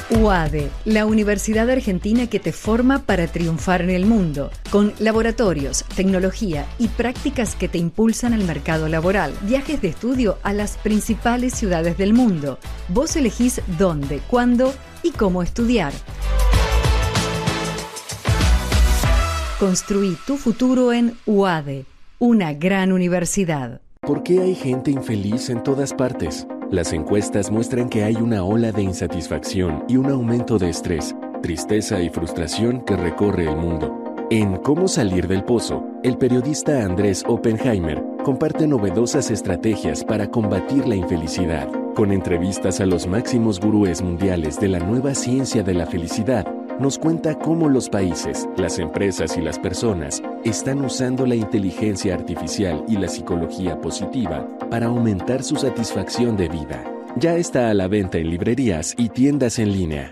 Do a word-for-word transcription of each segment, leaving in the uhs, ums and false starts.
U A D E, la universidad argentina que te forma para triunfar en el mundo, con laboratorios, tecnología y prácticas que te impulsan al mercado laboral, viajes de estudio a las principales ciudades del mundo. Vos elegís dónde, cuándo y cómo estudiar. Construí tu futuro en U A D E, una gran universidad. ¿Por qué hay gente infeliz en todas partes? Las encuestas muestran que hay una ola de insatisfacción y un aumento de estrés, tristeza y frustración que recorre el mundo. En Cómo salir del pozo, el periodista Andrés Oppenheimer comparte novedosas estrategias para combatir la infelicidad. Con entrevistas a los máximos gurúes mundiales de la nueva ciencia de la felicidad, nos cuenta cómo los países, las empresas y las personas están usando la inteligencia artificial y la psicología positiva para aumentar su satisfacción de vida. Ya está a la venta en librerías y tiendas en línea.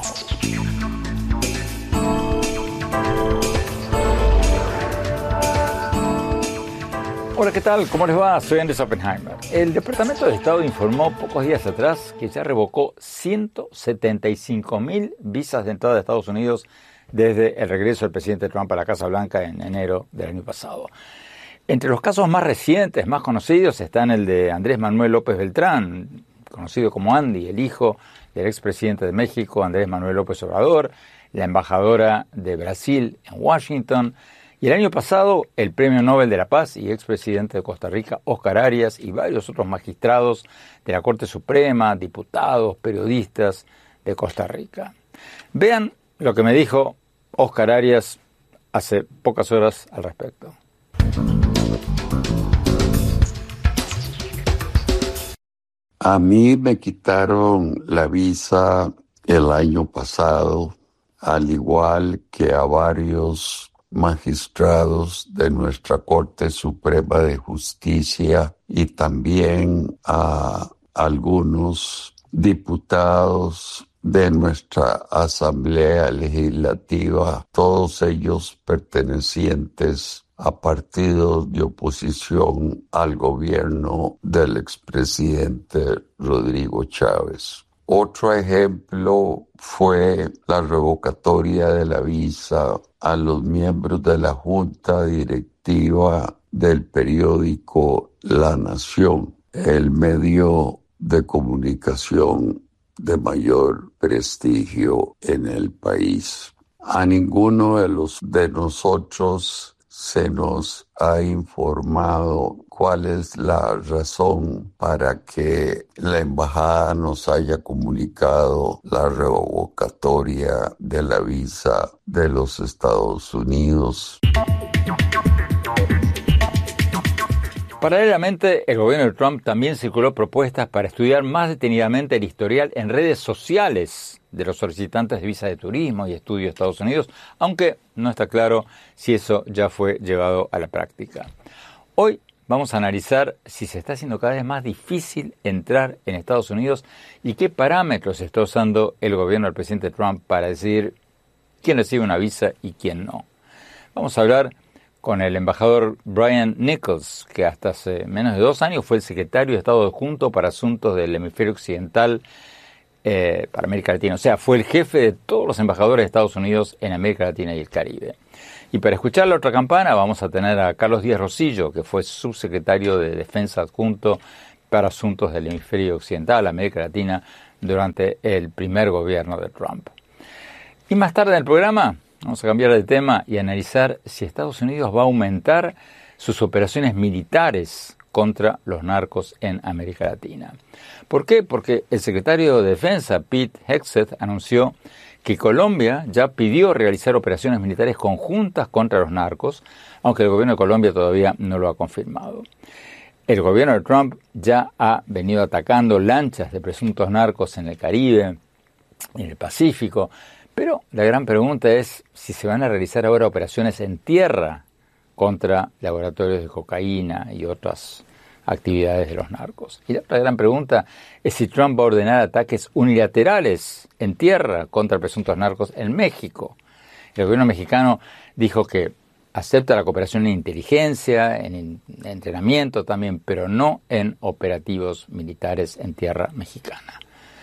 Hola, ¿qué tal? ¿Cómo les va? Soy Andrés Oppenheimer. El Departamento de Estado informó pocos días atrás que ya revocó ciento setenta y cinco mil visas de entrada a Estados Unidos desde el regreso del presidente Trump a la Casa Blanca en enero del año pasado. Entre los casos más recientes, más conocidos, están el de Andrés Manuel López Beltrán, conocido como Andy, el hijo del expresidente de México, Andrés Manuel López Obrador, la embajadora de Brasil en Washington, y el año pasado, el Premio Nobel de la Paz y expresidente de Costa Rica, Óscar Arias, y varios otros magistrados de la Corte Suprema, diputados, periodistas de Costa Rica. Vean lo que me dijo Óscar Arias hace pocas horas al respecto. A mí me quitaron la visa el año pasado, al igual que a varios magistrados de nuestra Corte Suprema de Justicia y también a algunos diputados de nuestra Asamblea Legislativa, todos ellos pertenecientes a partidos de oposición al gobierno del expresidente Rodrigo Chávez. Otro ejemplo fue la revocatoria de la visa a los miembros de la Junta Directiva del periódico La Nación, el medio de comunicación de mayor prestigio en el país. A ninguno de los de nosotros se nos ha informado cuál es la razón para que la embajada nos haya comunicado la revocatoria de la visa de los Estados Unidos. Paralelamente, el gobierno de Trump también circuló propuestas para estudiar más detenidamente el historial en redes sociales de los solicitantes de visa de turismo y estudio de Estados Unidos, aunque no está claro si eso ya fue llevado a la práctica. Hoy vamos a analizar si se está haciendo cada vez más difícil entrar en Estados Unidos y qué parámetros está usando el gobierno del presidente Trump para decidir quién recibe una visa y quién no. Vamos a hablar con el embajador Brian Nichols, que hasta hace menos de dos años fue el secretario de Estado adjunto para asuntos del hemisferio occidental eh, para América Latina. O sea, fue el jefe de todos los embajadores de Estados Unidos en América Latina y el Caribe. Y para escuchar la otra campana vamos a tener a Carlos Díaz Rosillo, que fue subsecretario de Defensa adjunto para asuntos del hemisferio occidental, América Latina, durante el primer gobierno de Trump. Y más tarde en el programa vamos a cambiar de tema y analizar si Estados Unidos va a aumentar sus operaciones militares contra los narcos en América Latina. ¿Por qué? Porque el secretario de Defensa, Pete Hegseth, anunció que Colombia ya pidió realizar operaciones militares conjuntas contra los narcos, aunque el gobierno de Colombia todavía no lo ha confirmado. El gobierno de Trump ya ha venido atacando lanchas de presuntos narcos en el Caribe, en el Pacífico, pero la gran pregunta es si se van a realizar ahora operaciones en tierra contra laboratorios de cocaína y otras actividades de los narcos. Y la otra gran pregunta es si Trump va a ordenar ataques unilaterales en tierra contra presuntos narcos en México. El gobierno mexicano dijo que acepta la cooperación en inteligencia, en entrenamiento también, pero no en operativos militares en tierra mexicana.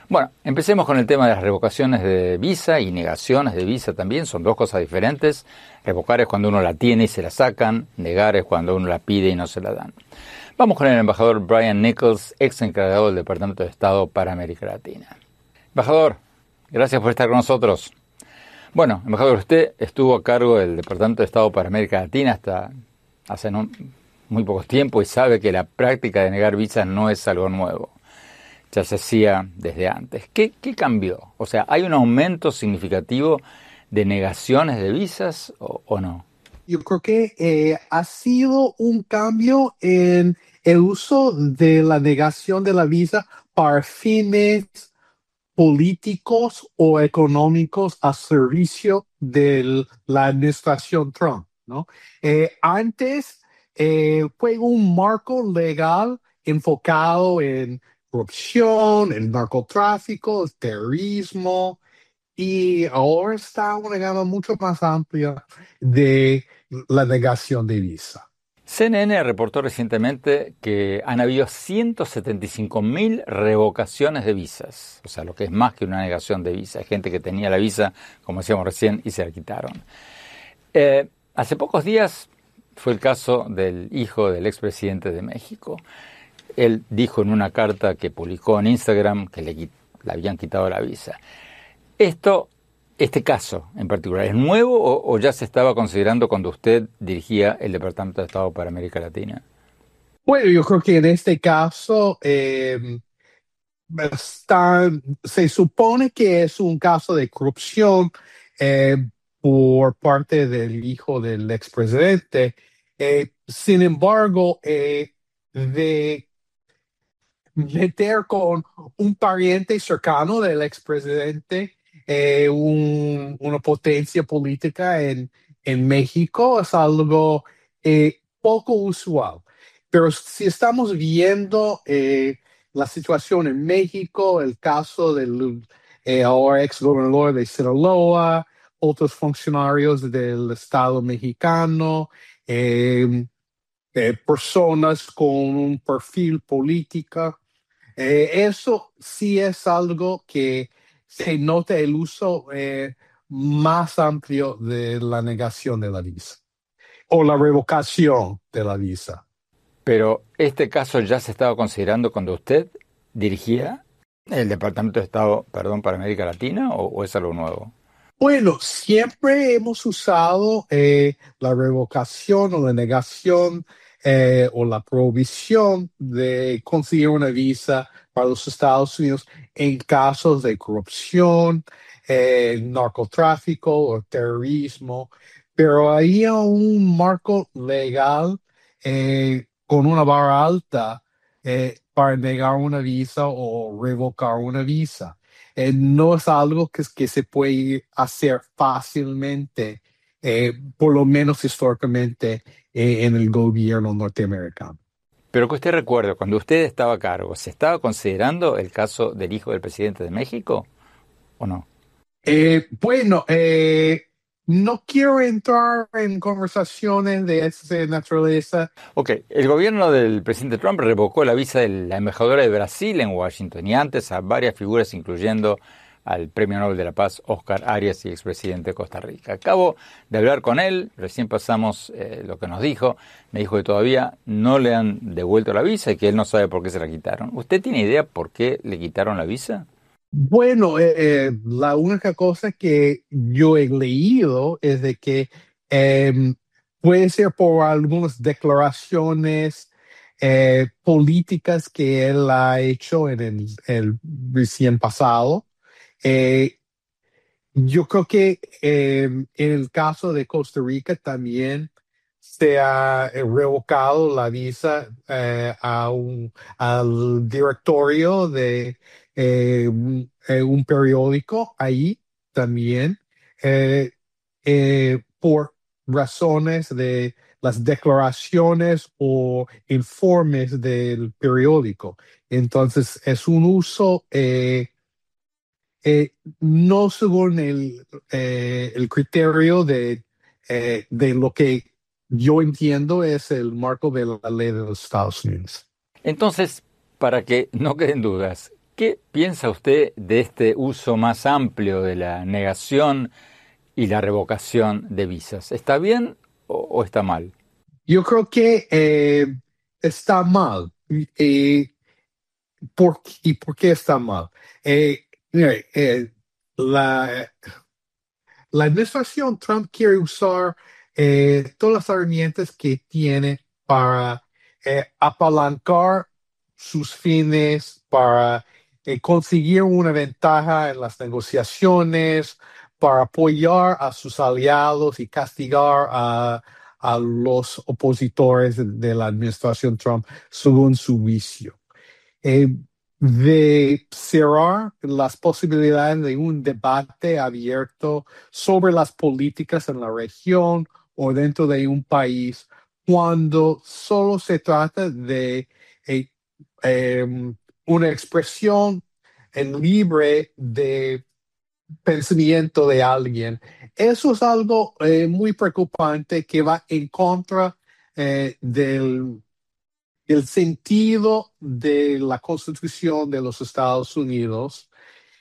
Bueno, empecemos con el tema de las revocaciones de visa y negaciones de visa también. Son dos cosas diferentes. Revocar es cuando uno la tiene y se la sacan. Negar es cuando uno la pide y no se la dan. Vamos con el embajador Brian Nichols, ex encargado del Departamento de Estado para América Latina. Embajador, gracias por estar con nosotros. Bueno, embajador, usted estuvo a cargo del Departamento de Estado para América Latina hasta hace no, muy poco tiempo y sabe que la práctica de negar visas no es algo nuevo. Ya se hacía desde antes. ¿Qué, qué cambió? O sea, ¿hay un aumento significativo de negaciones de visas o, o no? Yo creo que eh, ha sido un cambio en el uso de la negación de la visa para fines políticos o económicos a servicio de la administración Trump, ¿no? Eh, antes eh, fue un marco legal enfocado en corrupción, el narcotráfico, el terrorismo, y ahora está una gama mucho más amplia de la negación de visa. C N N reportó recientemente que han habido ciento setenta y cinco mil revocaciones de visas, o sea, lo que es más que una negación de visa. Hay gente que tenía la visa, como decíamos recién, y se la quitaron. Eh, hace pocos días fue el caso del hijo del expresidente de México. Él dijo en una carta que publicó en Instagram que le, le habían quitado la visa. Esto, este caso en particular, ¿es nuevo o, o ya se estaba considerando cuando usted dirigía el Departamento de Estado para América Latina? Bueno, yo creo que en este caso eh, está, se supone que es un caso de corrupción eh, por parte del hijo del expresidente. Eh, sin embargo, eh, de meter con un pariente cercano del expresidente eh, un, una potencia política en, en México es algo eh, poco usual. Pero si estamos viendo eh, la situación en México, el caso del eh, ahora ex gobernador de Sinaloa, otros funcionarios del Estado mexicano, eh, eh, personas con un perfil político, eh, eso sí es algo que se nota el uso eh, más amplio de la negación de la visa o la revocación de la visa. Pero este caso ya se estaba considerando cuando usted dirigía el Departamento de Estado, perdón, para América Latina, o, o es algo nuevo. Bueno, siempre hemos usado eh, la revocación o la negación eh, o la prohibición de conseguir una visa para los Estados Unidos en casos de corrupción, eh, narcotráfico o terrorismo, pero había un marco legal eh, con una vara alta eh, para negar una visa o revocar una visa. Eh, no es algo que, que se puede hacer fácilmente, eh, por lo menos históricamente, eh, en el gobierno norteamericano. Pero que usted recuerde, cuando usted estaba a cargo, ¿se estaba considerando el caso del hijo del presidente de México o no? Eh, bueno, eh, no quiero entrar en conversaciones de esa naturaleza. Ok, el gobierno del presidente Trump revocó la visa de la embajadora de Brasil en Washington y antes a varias figuras, incluyendo al Premio Nobel de la Paz Oscar Arias y expresidente de Costa Rica. Acabo de hablar con él, recién pasamos eh, lo que nos dijo, me dijo que todavía no le han devuelto la visa y que él no sabe por qué se la quitaron. ¿Usted tiene idea por qué le quitaron la visa? Bueno, eh, eh, la única cosa que yo he leído es de que eh, puede ser por algunas declaraciones eh, políticas que él ha hecho en el, el recién pasado. Eh, yo creo que eh, en el caso de Costa Rica también se ha eh, revocado la visa eh, a un, al directorio de eh, un, eh, un periódico ahí también eh, eh, por razones de las declaraciones o informes del periódico. Entonces es un uso eh, eh, no según el, eh, el criterio de, eh, de lo que yo entiendo es el marco de la ley de los Estados Unidos. Entonces, para que no queden dudas, ¿Qué piensa usted de este uso más amplio de la negación y la revocación de visas? ¿Está bien o, o está mal? Yo creo que eh, está mal. Eh, ¿por, ¿Y por qué está mal? Eh, mire, eh, la, la administración Trump quiere usar eh, todas las herramientas que tiene para eh, apalancar sus fines, para eh, conseguir una ventaja en las negociaciones, para apoyar a sus aliados y castigar a, a los opositores de, de la administración Trump según su vicio. Eh, de cerrar las posibilidades de un debate abierto sobre las políticas en la región o dentro de un país cuando solo se trata de eh, eh, una expresión en libre de pensamiento de alguien. Eso es algo eh, muy preocupante que va en contra eh, del el sentido de la Constitución de los Estados Unidos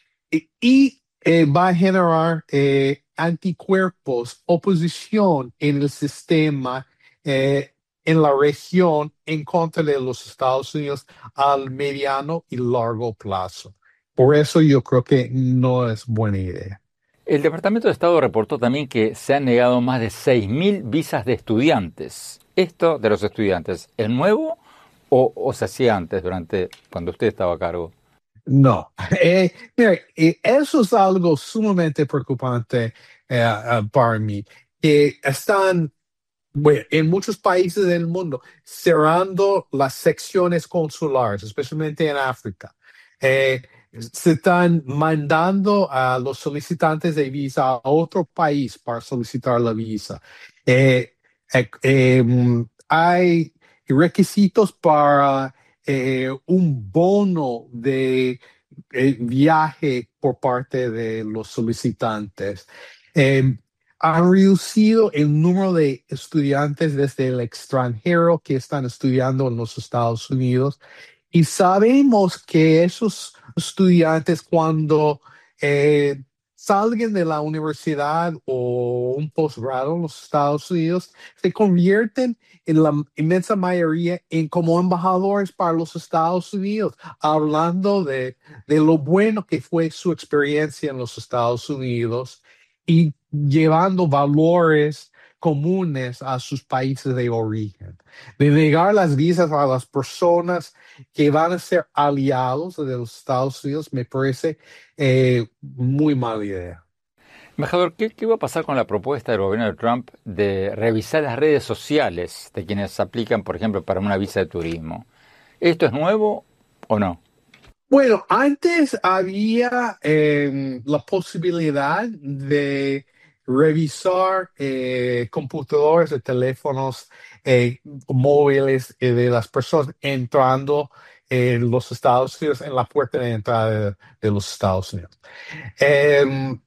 y, y, eh, va a generar eh, anticuerpos, oposición en el sistema, eh, en la región, en contra de los Estados Unidos al mediano y largo plazo. Por eso yo creo que no es buena idea. El Departamento de Estado reportó también que se han negado más de seis mil visas de estudiantes. Esto de los estudiantes, ¿es nuevo o, o se hacía antes, durante cuando usted estaba a cargo? No, eh, mira, eh, eso es algo sumamente preocupante eh, uh, para mí, que están bueno, en muchos países del mundo cerrando las secciones consulares, especialmente en África. Eh, se están mandando a los solicitantes de visa a otro país para solicitar la visa. Eh, eh, eh, hay requisitos para eh, un bono de eh, viaje por parte de los solicitantes. Eh, han reducido el número de estudiantes desde el extranjero que están estudiando en los Estados Unidos. Y sabemos que esos estudiantes cuando eh, salgan de la universidad o un posgrado en los Estados Unidos, se convierten en la inmensa mayoría en como embajadores para los Estados Unidos, hablando de, de lo bueno que fue su experiencia en los Estados Unidos y llevando valores comunes a sus países de origen. De negar las visas a las personas que van a ser aliados de los Estados Unidos me parece eh, muy mala idea. Embajador, ¿qué, ¿qué va a pasar con la propuesta del gobierno de Trump de revisar las redes sociales de quienes aplican, por ejemplo, para una visa de turismo? ¿Esto es nuevo o no? Bueno, antes había eh, la posibilidad de revisar eh, computadores y teléfonos eh, móviles eh, de las personas entrando en los Estados Unidos, en la puerta de entrada de, de los Estados Unidos. Eh,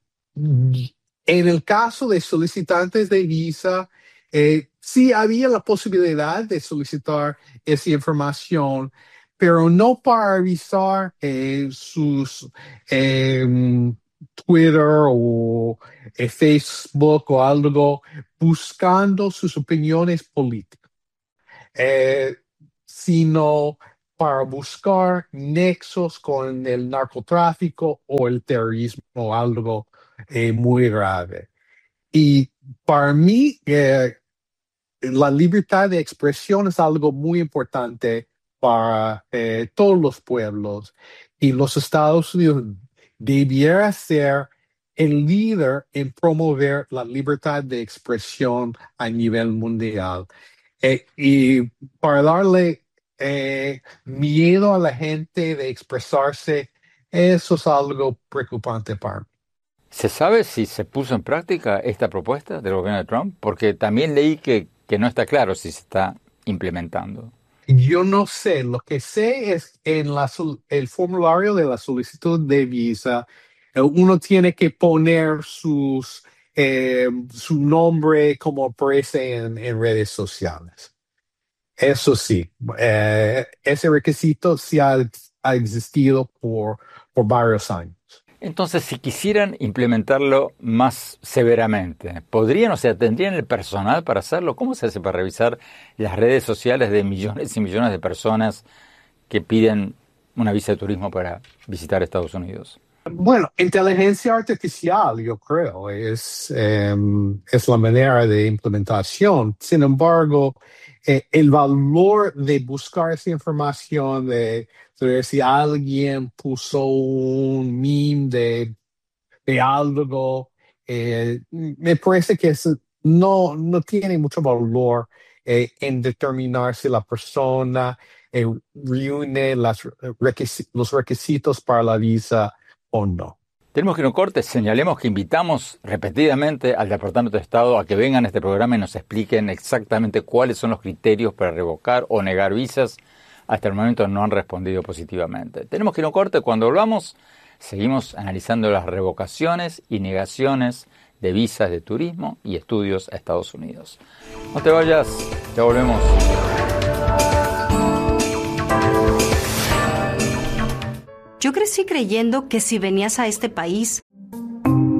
en el caso de solicitantes de visa, eh, sí había la posibilidad de solicitar esa información, pero no para revisar eh, sus eh, Twitter o eh, Facebook o algo, buscando sus opiniones políticas, eh, sino para buscar nexos con el narcotráfico o el terrorismo o algo eh, muy grave. Y para mí, eh, la libertad de expresión es algo muy importante para eh, todos los pueblos y los Estados Unidos debiera ser el líder en promover la libertad de expresión a nivel mundial. Eh, y para darle eh, miedo a la gente de expresarse, eso es algo preocupante para mí. ¿Se sabe si se puso en práctica esta propuesta del gobierno de Trump? Porque también leí que, que no está claro si se está implementando. Yo no sé, lo que sé es en la, el formulario de la solicitud de visa, uno tiene que poner sus, eh, su nombre como aparece en, en redes sociales. Eso sí, eh, ese requisito se ha, ha existido por, por varios años. Entonces, si quisieran implementarlo más severamente, ¿podrían, o sea, tendrían el personal para hacerlo? ¿Cómo se hace para revisar las redes sociales de millones y millones de personas que piden una visa de turismo para visitar Estados Unidos? Bueno, inteligencia artificial, yo creo, es, eh, es la manera de implementación. Sin embargo, eh, el valor de buscar esa información, de, de si alguien puso un meme de, de algo, eh, me parece que es, no, no tiene mucho valor eh, en determinar si la persona eh, reúne las requisi- los requisitos para la visa o no. Tenemos que ir a un corte. Señalemos que invitamos repetidamente al Departamento de Estado a que vengan a este programa y nos expliquen exactamente cuáles son los criterios para revocar o negar visas. Hasta el momento no han respondido positivamente. Tenemos que ir a un corte. Cuando volvamos, seguimos analizando las revocaciones y negaciones de visas de turismo y estudios a Estados Unidos. No te vayas, ya volvemos. Yo crecí creyendo que si venías a este país